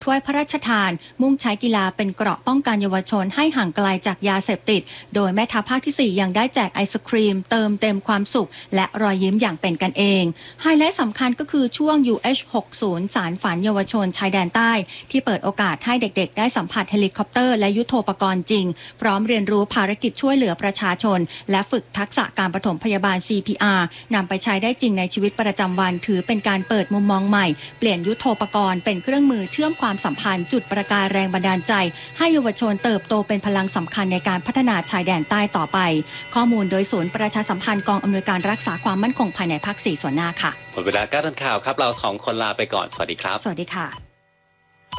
ถ้วยพระราชทานมุ่งใช้กีฬาเป็นเกราะป้องกันเยาวชนให้ห่างไกลจากยาเสพติดโดยแม่ทัพภาคที่ 4ยังได้แจกไอศครีมเติมเต็มความสุขและรอยยิ้มอย่างเป็นกันเองไฮไลท์สำคัญก็คือช่วง UH60 สารฝันเยาวชนชายแดนใต้ที่เปิดโอกาสให้เด็กๆได้สัมผัสเฮลิคอปเตอร์และยุทโธปกรณ์จริงพร้อมเรียนรู้ภารกิจช่วยเหลือประชาชนและฝึกทักษะการปฐมพยาบาล CPR นำไปใช้ได้จริงในชีวิตประจำวันถือเป็นการเปิดมุมมองใหม่เปลี่ยนยุทโธปกรณ์เป็นเครื่องมือเชื่อมความสัมพันธ์จุดประกายแรงบันดาลใจให้เยาวชนเติบโตเป็นพลังสำคัญในการพัฒนาชายแดนใต้ต่อไปข้อมูลโดยศูนย์ประชาสัมพันธ์กองอำนวยการรักษาความมั่นคงภายในภาค 4 ส่วนหน้าค่ะหมดเวลาการทันข่าวครับเรา2 คนลาไปก่อนสวัสดีครับสวัสดีค่ะ